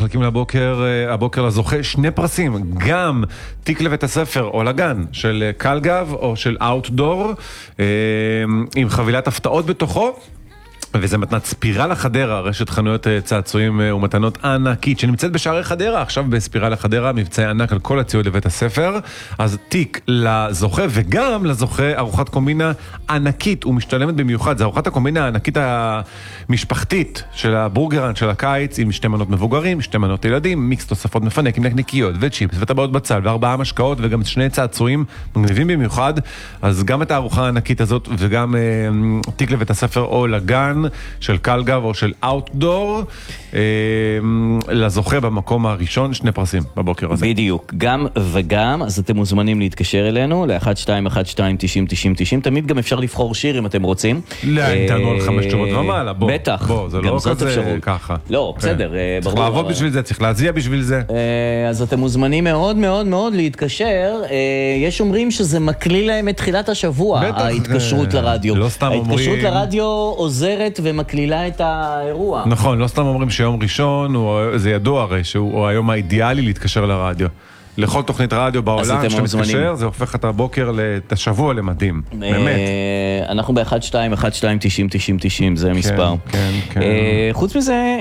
מחלקים הבוקר לזוכה שני פרסים, גם תיק לבית הספר או לגן של קלגב או של אאוטדור, עם חבילת הפתעות בתוכו. וזה מתנת ספירלה חדרה, רשת חנויות צעצועים ומתנות ענקית שנמצאת בשערי חדרה, עכשיו בספירלה חדרה, מבצעי ענק על כל הציוד לבית הספר. אז תיק לזוכה וגם לזוכה ארוחת קומבינה ענקית ומשתלמת במיוחד. זה ארוחת הקומבינה הענקית המשפחתית של הבורגרן של הקיץ, עם 2 מנות מבוגרים, 2 מנות ילדים, מיקס תוספות מפנק עם נקניקיות וצ'יפס וטבעות בצל ו4 משקאות וגם 2 צעצועים מגניבים במיוחד. אז גם את הארוחה הענקית הזאת וגם תיק לבית הספר או לגן של קלגב או של אאוטדור, לזוכה במקום הראשון 2 פרסים בבוקר הזה. בדיוק, גם וגם, אז אתם מוזמנים להתקשר אלינו ל-1212-90-90-90, תמיד גם אפשר לבחור שיר אם אתם רוצים. לא, ניתנו על 5 תשובות ומעלה, בוא. בטח, בוא, זה לא כזה ככה. לא, בסדר, צריך לעבוד בשביל זה, צריך להזיע בשביל זה. אז אתם מוזמנים מאוד מאוד מאוד להתקשר. יש אומרים שזה מקליל להם את תחילת השבוע, ההתקשרות לרדיו. לא סתם אומרים. ההתקשרות לרדיו עוזרת ומקלילה את האירוע. נכון, לא סתם אומרים שיום ראשון, זה ידוע הרי, שהוא היום האידיאלי להתקשר לרדיו. לכל תוכנית רדיו בעולם שאתה מתקשר, זה הופך את הבוקר, את השבוע למדהים. באמת. אנחנו ב-1212-90-90-90, זה המספר. כן, כן. חוץ מזה,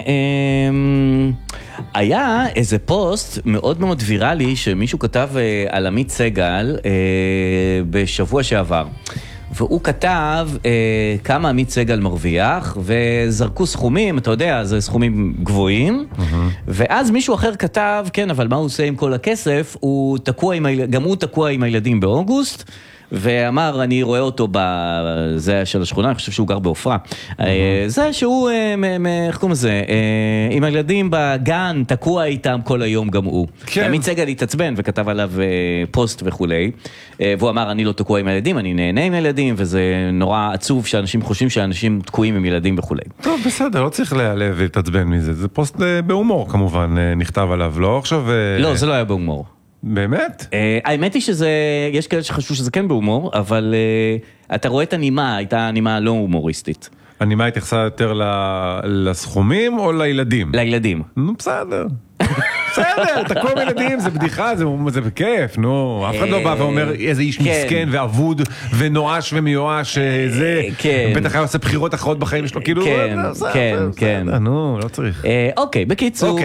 היה איזה פוסט מאוד מאוד ויראלי, שמישהו כתב על עמית סגל בשבוע שעבר. והוא כתב כמה עמית סגל מרוויח, וזרקו סכומים, אתה יודע, זה סכומים גבוהים, ואז מישהו אחר כתב, כן, אבל מה הוא עושה עם כל הכסף? גם הוא תקוע עם הילדים באוגוסט, ואמר, אני רואה אותו בזה של השכונה, אני חושב שהוא גר באופרה. זה שהוא, איך קוראים לזה, עם הילדים בגן, תקוע איתם כל היום גם הוא. עמית סגל התעצבן וכתב עליו פוסט וכולי, והוא אמר, אני לא תקוע עם הילדים, אני נהנה עם הילדים, וזה נורא עצוב שאנשים חושבים שאנשים תקועים עם ילדים וכולי. טוב, בסדר, לא צריך להעלב ולהתעצבן מזה. זה פוסט בהומור כמובן, נכתב עליו, לא עכשיו... לא, זה לא היה בהומור. באמת? האמת היא שזה, יש כאלה שחשבו שזה כן בהומור, אבל אתה רואה את הנימה, הייתה נימה לא הומוריסטית. הנימה התייחסה יותר לסכומים או לילדים? לילדים. נו, בסדר. בסדר, תקוע בילדים, זה בדיחה, זה בכיף, נו. אף אחד לא בא ואומר איזה איש מסכן ועבוד ונואש ומיואש, זה, בטח היה עושה בחירות אחרות בחיים שלו, כאילו, כן. נו, לא צריך. אוקיי, בקיצור,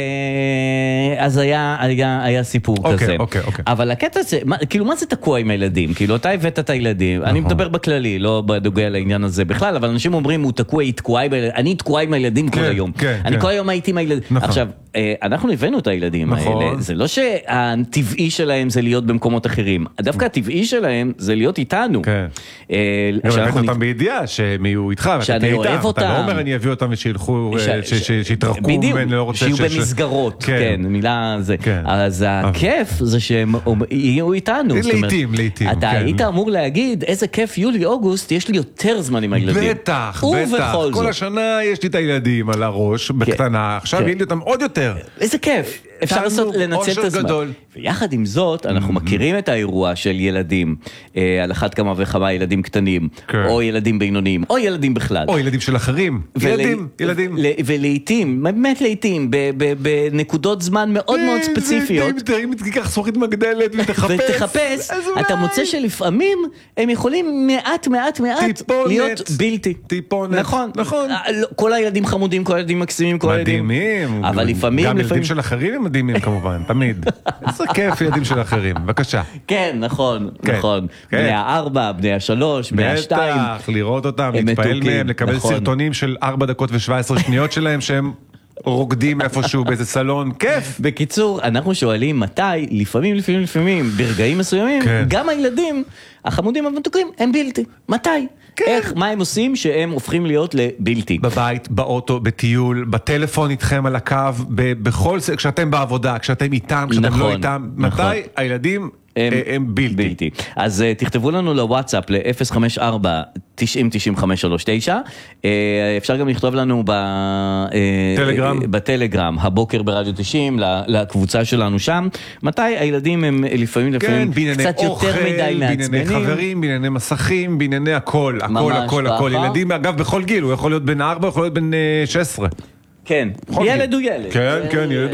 אז היה סיפור כזה. אבל הקטע זה, כאילו, מה זה תקוע עם הילדים? כאילו, אתה הבאת את הילדים, אני מדבר בכללי, לא בדוגע לעניין הזה בכלל, אבל אנשים אומרים, הוא תקוע, אני תקוע עם הילדים כל היום. אני כל היום הייתי עם הילדים. עכשיו, אנחנו הבאנו את הילדים האלה, זה לא שהטבעי שלהם זה להיות במקומות אחרים, דווקא הטבעי שלהם זה להיות איתנו. גם הבאת אותם בידיעה שהם יהיו איתך, שאני אוהב אותם. אתה לא אומר אני אביא אותם ושילכו, שיתרחקו, בדיוק, שיהיו במסגרות, כן, מילה זה. אז הכיף זה שהם יהיו איתנו. לעתים. אתה היית אמור להגיד, איזה כיף יולי-אוגוסט, יש לי יותר זמן עם הילדים. בטח. כל השנה יש לי את הילדים על הראש, בקטנה, עכשיו יהיה לי אותם עוד יותר. איזה כיף, אפשר לנצל את הזמן. ויחד עם זאת, אנחנו מכירים את האירוע של ילדים, על אחת כמה וכמה ילדים קטנים, או ילדים בינוניים, או ילדים בכלל. או ילדים של אחרים, ילדים. ולעיתים, באמת לעיתים, בנקודות זמן מאוד מאוד ספציפיות. אם תיקח זכוכית מגדלת ותחפש, אתה מוצא שלפעמים הם יכולים מעט להיות בלתי. טיפונת. נכון. כל הילדים חמודים, כל הילדים מקסימים, כל הילדים. מדהימים. אבל לפעמים... גם ילדים של אחרים הם מדהימים כמובן, תמיד. איזה כיף ילדים של אחרים, בבקשה. כן, נכון. בני 4, בני 3, בני 2. בטח, לראות אותם, להתפעל מהם, לקבל סרטונים של 4 דקות ו17 שניות שלהם שהם רוקדים איפשהו באיזה סלון, כיף. בקיצור, אנחנו שואלים מתי, לפעמים, ברגעים מסוימים, גם הילדים, החמודים המתוקים, הם בלתי. מתי? איך, מה הם עושים שהם הופכים להיות לבלתי? בבית, באוטו, בטיול, בטלפון איתכם על הקו, בכל זה, כשאתם בעבודה, כשאתם איתם, כשאתם לא איתם, מתי הילדים הם בלתי. אז תכתבו לנו לוואטסאפ ל-054-90-90-539. אפשר גם לכתוב לנו בטלגרם, הבוקר ברדיו 90, לקבוצה שלנו שם. מתי הילדים הם לפעמים קצת יותר מדי מעצבנים. בענייני חברים, בענייני מסכים, בענייני הכל. ילדים, אגב, בכל גיל, הוא יכול להיות בן 4, הוא יכול להיות בן 16. כן, ילד הוא ילד. כן, ילד